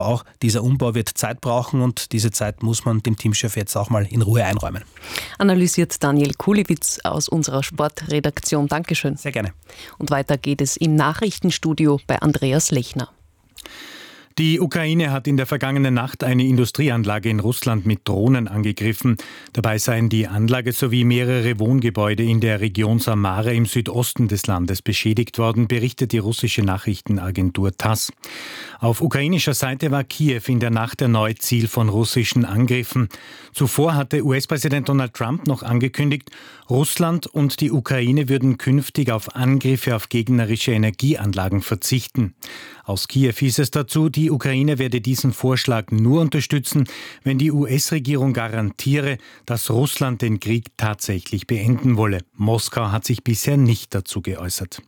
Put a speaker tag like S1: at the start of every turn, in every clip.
S1: Auch dieser Umbau wird Zeit brauchen und diese Zeit muss man dem Teamchef jetzt auch mal in Ruhe einräumen.
S2: Analysiert Daniel Kulewitz aus unserer Sportredaktion. Dankeschön.
S1: Sehr gerne.
S2: Und weiter geht es im Nachrichtenstudio bei Andreas Lechner.
S3: Die Ukraine hat in der vergangenen Nacht eine Industrieanlage in Russland mit Drohnen angegriffen. Dabei seien die Anlage sowie mehrere Wohngebäude in der Region Samara im Südosten des Landes beschädigt worden, berichtet die russische Nachrichtenagentur TASS. Auf ukrainischer Seite war Kiew in der Nacht erneut Ziel von russischen Angriffen. Zuvor hatte US-Präsident Donald Trump noch angekündigt, Russland und die Ukraine würden künftig auf Angriffe auf gegnerische Energieanlagen verzichten. Aus Kiew hieß es dazu, die Ukraine werde diesen Vorschlag nur unterstützen, wenn die US-Regierung garantiere, dass Russland den Krieg tatsächlich beenden wolle. Moskau hat sich bisher nicht dazu geäußert.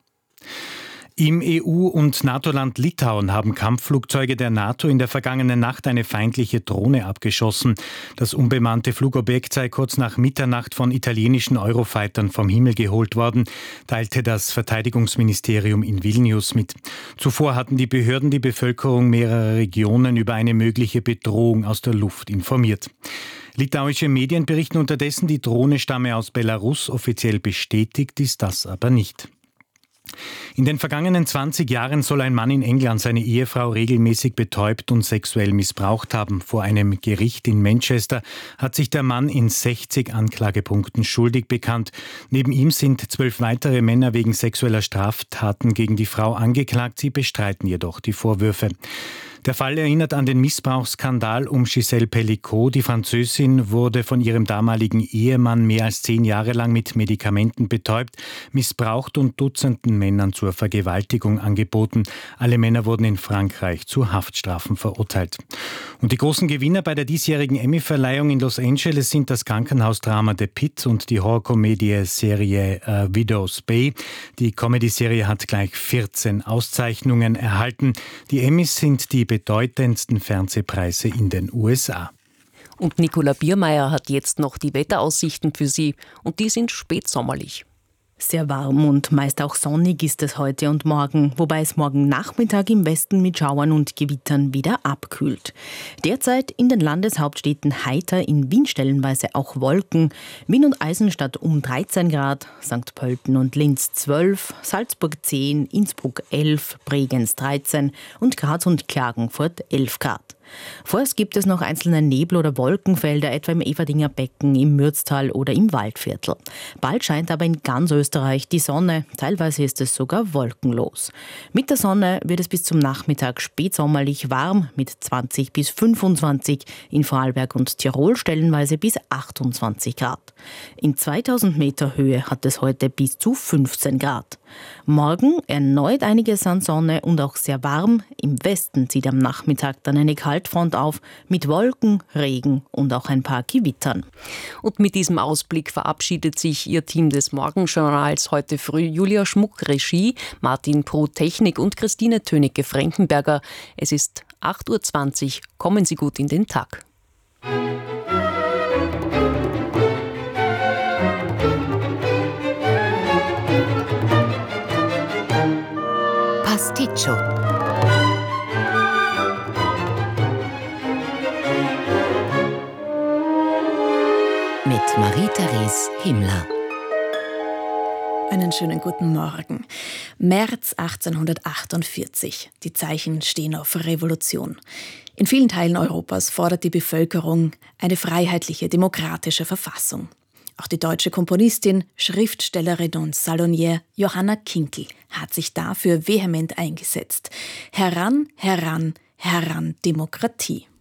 S3: Im EU- und NATO-Land Litauen haben Kampfflugzeuge der NATO in der vergangenen Nacht eine feindliche Drohne abgeschossen. Das unbemannte Flugobjekt sei kurz nach Mitternacht von italienischen Eurofightern vom Himmel geholt worden, teilte das Verteidigungsministerium in Vilnius mit. Zuvor hatten die Behörden die Bevölkerung mehrerer Regionen über eine mögliche Bedrohung aus der Luft informiert. Litauische Medien berichten unterdessen, die Drohne stamme aus Belarus. Offiziell bestätigt ist das aber nicht. In den vergangenen 20 Jahren soll ein Mann in England seine Ehefrau regelmäßig betäubt und sexuell missbraucht haben. Vor einem Gericht in Manchester hat sich der Mann in 60 Anklagepunkten schuldig bekannt. Neben ihm sind 12 weitere Männer wegen sexueller Straftaten gegen die Frau angeklagt. Sie bestreiten jedoch die Vorwürfe. Der Fall erinnert an den Missbrauchsskandal um Gisèle Pelicot. Die Französin wurde von ihrem damaligen Ehemann mehr als 10 Jahre lang mit Medikamenten betäubt, missbraucht und Dutzenden Männern zur Vergewaltigung angeboten. Alle Männer wurden in Frankreich zu Haftstrafen verurteilt. Und die großen Gewinner bei der diesjährigen Emmy-Verleihung in Los Angeles sind das Krankenhausdrama The Pit und die Horrorkomödie-Serie Widow's Bay. Die Comedy-Serie hat gleich 14 Auszeichnungen erhalten. Die Emmys sind die bedeutendsten Fernsehpreise in den USA.
S2: Und Nicola Biermeier hat jetzt noch die Wetteraussichten für Sie und die sind spätsommerlich.
S4: Sehr warm und meist auch sonnig ist es heute und morgen, wobei es morgen Nachmittag im Westen mit Schauern und Gewittern wieder abkühlt. Derzeit in den Landeshauptstädten heiter, in Wien stellenweise auch Wolken. Wien und Eisenstadt um 13 Grad, St. Pölten und Linz 12, Salzburg 10, Innsbruck 11, Bregenz 13 und Graz und Klagenfurt 11 Grad. Vorerst gibt es noch einzelne Nebel- oder Wolkenfelder, etwa im Everdinger Becken, im Mürztal oder im Waldviertel. Bald scheint aber in ganz Österreich die Sonne, teilweise ist es sogar wolkenlos. Mit der Sonne wird es bis zum Nachmittag spätsommerlich warm mit 20 bis 25, in Vorarlberg und Tirol stellenweise bis 28 Grad. In 2000 Meter Höhe hat es heute bis zu 15 Grad. Morgen erneut einiges an Sonne und auch sehr warm. Im Westen zieht am Nachmittag dann eine Kaltfront auf mit Wolken, Regen und auch ein paar Gewittern.
S2: Und mit diesem Ausblick verabschiedet sich Ihr Team des Morgenjournals heute früh. Julia Schmuck Regie, Martin Proh Technik und Christine Tönecke-Frankenberger. Es ist 8.20 Uhr. Kommen Sie gut in den Tag.
S5: Pasticcio. Mit Marie-Therese Himmler.
S6: Einen schönen guten Morgen. März 1848. Die Zeichen stehen auf Revolution. In vielen Teilen Europas fordert die Bevölkerung eine freiheitliche, demokratische Verfassung. Auch die deutsche Komponistin, Schriftstellerin und Salonière Johanna Kinkel hat sich dafür vehement eingesetzt. Heran, heran, heran Demokratie.